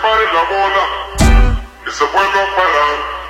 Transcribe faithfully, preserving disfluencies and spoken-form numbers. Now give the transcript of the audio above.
pare la bola, y se vuelve a parar.